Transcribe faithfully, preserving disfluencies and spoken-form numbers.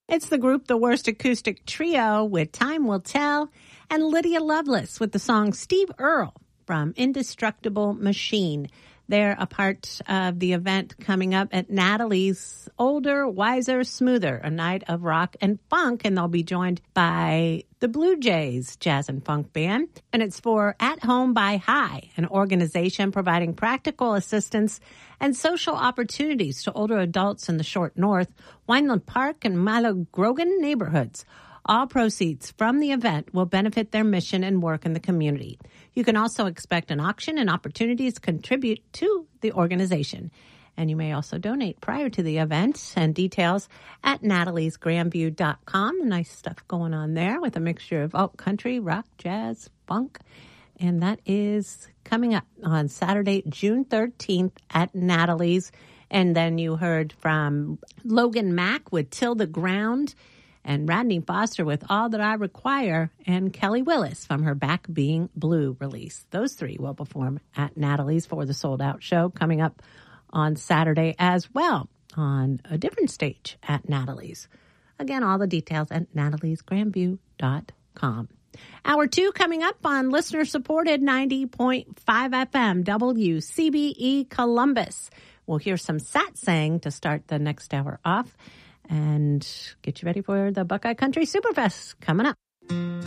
It's the group The Worst Acoustic Trio with Time Will Tell, and Lydia Lovelace with the song Steve Earle from Indestructible Machine. They're a part of the event coming up at Natalie's Older, Wiser, Smoother, a night of rock and funk, and they'll be joined by the Blue Jays Jazz and Funk Band. And it's for At Home by High, an organization providing practical assistance and social opportunities to older adults in the Short North, Wineland Park, and Milo Grogan neighborhoods. All proceeds from the event will benefit their mission and work in the community. You can also expect an auction and opportunities to contribute to the organization. And you may also donate prior to the event, and details at natalies grandview dot com. Nice stuff going on there with a mixture of alt country, rock, jazz, funk. And that is coming up on Saturday, June thirteenth at Natalie's. And then you heard from Logan Mack with Till the Ground, and Rodney Foster with All That I Require, and Kelly Willis from her Back Being Blue release. Those three will perform at Natalie's for the Sold Out show coming up on Saturday as well on a different stage at Natalie's. Again, all the details at natalies grandview dot com. Hour two coming up on listener-supported ninety point five F M W C B E Columbus. We'll hear some satsang to start the next hour off and get you ready for the Buckeye Country Superfest coming up.